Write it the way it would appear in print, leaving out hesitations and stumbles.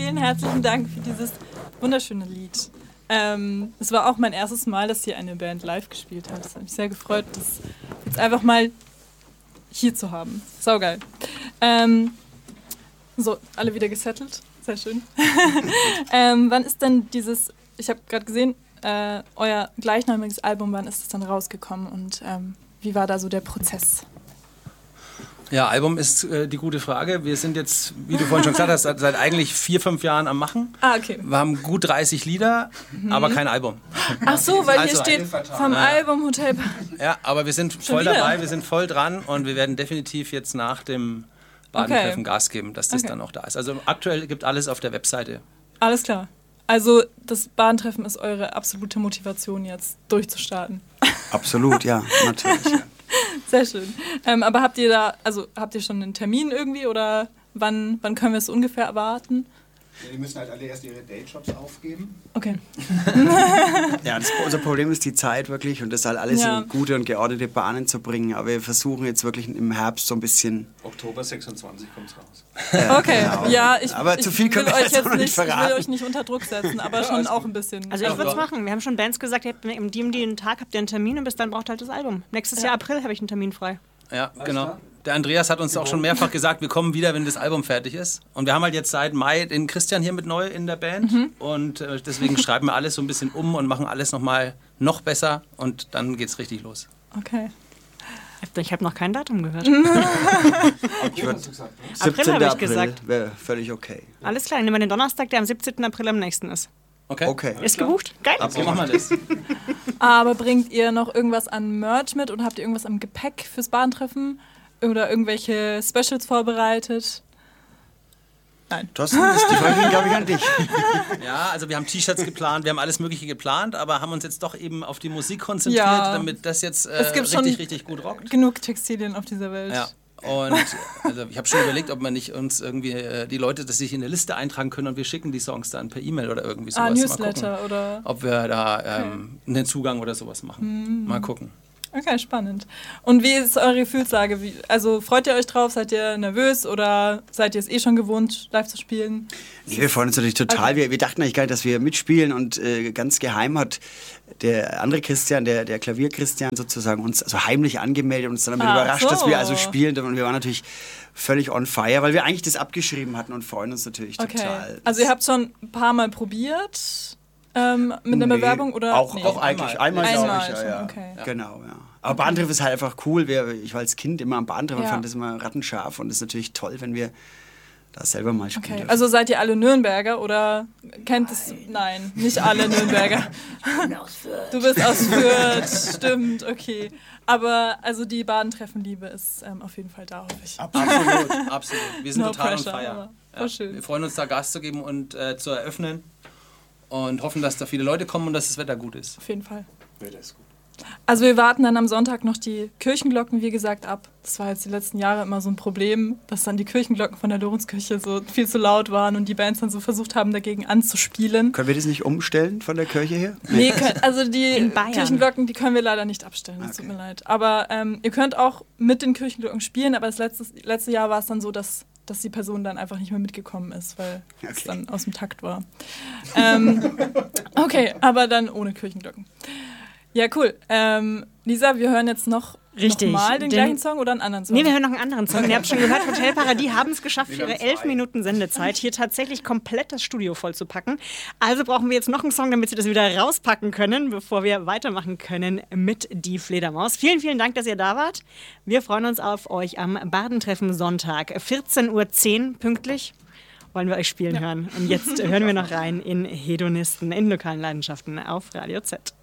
vielen herzlichen Dank für dieses wunderschöne Lied. Es war auch mein erstes Mal, dass hier eine Band live gespielt hat. Es hat mich sehr gefreut, das jetzt einfach mal hier zu haben. Saugeil. So, alle wieder gesettelt. Sehr schön. Wann ist denn ich habe gerade gesehen, euer gleichnamiges Album, wann ist es dann rausgekommen und wie war da so der Prozess? Ja, Album ist die gute Frage. Wir sind jetzt, wie du vorhin schon gesagt hast, seit eigentlich 4-5 Jahren am Machen. Ah, okay. Wir haben gut 30 Lieder, aber kein Album. Ach so, weil hier steht vom Album Hotel. Ja, aber wir sind voll dabei, wir sind voll dran und wir werden definitiv jetzt nach dem Badentreffen Gas geben, dass das dann auch da ist. Also aktuell gibt alles auf der Webseite. Alles klar. Also das Badentreffen ist eure absolute Motivation jetzt durchzustarten. Absolut, ja, natürlich. Ja. Sehr schön. Aber habt ihr schon einen Termin irgendwie oder wann können wir es ungefähr erwarten? Ja, die müssen halt alle erst ihre Dayjobs aufgeben. Okay. Ja, unser Problem ist die Zeit wirklich und das halt alles in gute und geordnete Bahnen zu bringen. Aber wir versuchen jetzt wirklich im Herbst so ein bisschen... Oktober 26 kommt es raus. Okay, genau. Ja, aber zu viel können wir jetzt noch nicht verraten. Ich will euch nicht unter Druck setzen, aber schon auch ein bisschen. Also ich würde es machen. Wir haben schon Bands gesagt, ihr habt im dem Tag habt ihr einen Termin und bis dann braucht ihr halt das Album. Nächstes Jahr April habe ich einen Termin frei. Ja, genau. Der Andreas hat uns auch schon mehrfach gesagt, wir kommen wieder, wenn das Album fertig ist. Und wir haben halt jetzt seit Mai den Christian hier mit neu in der Band. Und deswegen schreiben wir alles so ein bisschen um und machen alles nochmal noch besser. Und dann geht's richtig los. Okay. Ich habe noch kein Datum gehört. 17. habe ich gesagt. Wäre völlig okay. Alles klar, nehmen wir den Donnerstag, der am 17. April am nächsten ist. Okay. Ist gebucht? Geil. So machen wir das. Aber bringt ihr noch irgendwas an Merch mit oder habt ihr irgendwas am Gepäck fürs Badentreffen? Oder irgendwelche Specials vorbereitet? Nein. Thorsten, die Frage ging, glaube ich, an dich. Ja, also wir haben T-Shirts geplant, wir haben alles Mögliche geplant, aber haben uns jetzt doch eben auf die Musik konzentriert, damit das jetzt richtig gut rockt. Genug Textilien auf dieser Welt. Ja. Und also ich habe schon überlegt, ob man nicht uns irgendwie die Leute, dass sich in eine Liste eintragen können und wir schicken die Songs dann per E-Mail oder irgendwie sowas. Newsletter mal gucken, oder... ob wir da einen Zugang oder sowas machen. Mal gucken. Okay, spannend. Und wie ist eure Gefühlslage? Also freut ihr euch drauf? Seid ihr nervös oder seid ihr es schon gewohnt, live zu spielen? Nee, wir freuen uns natürlich total. Okay. Wir dachten eigentlich gar nicht, dass wir mitspielen und ganz geheim hat der andere Christian, der Klavier-Christian sozusagen, uns also heimlich angemeldet und uns dann damit überrascht, dass wir also spielen. Und wir waren natürlich völlig on fire, weil wir eigentlich das abgeschrieben hatten und freuen uns natürlich total. Also ihr habt schon ein paar Mal probiert mit einer Bewerbung? Oder? Auch eigentlich. Einmal glaube ich, ja. Okay. Genau, ja. Aber Badentreffen ist halt einfach cool. Ich war als Kind immer am Badentreffen und fand das immer rattenscharf. Und es ist natürlich toll, wenn wir da selber mal spielen dürfen. Also seid ihr alle Nürnberger oder kennt es? Nein, nicht alle Nürnberger. Ich bin aus Fürth. Du bist aus Fürth, stimmt, okay. Aber also die Badentreffen-Liebe ist auf jeden Fall da, hoffe ich. Absolut. Wir sind total on fire. Schön. Wir freuen uns, da Gas zu geben und zu eröffnen. Und hoffen, dass da viele Leute kommen und dass das Wetter gut ist. Auf jeden Fall. Wetter ist gut. Also wir warten dann am Sonntag noch die Kirchenglocken, wie gesagt, ab. Das war jetzt die letzten Jahre immer so ein Problem, dass dann die Kirchenglocken von der Lorenzkirche so viel zu laut waren und die Bands dann so versucht haben, dagegen anzuspielen. Können wir das nicht umstellen von der Kirche her? Nee, also die Kirchenglocken, die können wir leider nicht abstellen, das tut mir leid. Aber ihr könnt auch mit den Kirchenglocken spielen, aber das letzte Jahr war es dann so, dass die Person dann einfach nicht mehr mitgekommen ist, weil es dann aus dem Takt war. Okay, aber dann ohne Kirchenglocken. Ja, cool. Lisa, wir hören jetzt noch mal den gleichen Song oder einen anderen Song? Nee, wir hören noch einen anderen Song. Ihr habt schon gehört, Hotel Paradies haben es geschafft, für ihre 11 Minuten Sendezeit hier tatsächlich komplett das Studio voll zu packen. Also brauchen wir jetzt noch einen Song, damit sie das wieder rauspacken können, bevor wir weitermachen können mit Die Fledermaus. Vielen, vielen Dank, dass ihr da wart. Wir freuen uns auf euch am Badentreffen Sonntag, 14:10 Uhr pünktlich. Wollen wir euch spielen hören. Und jetzt hören wir noch rein in Hedonisten, in lokalen Leidenschaften auf Radio Z.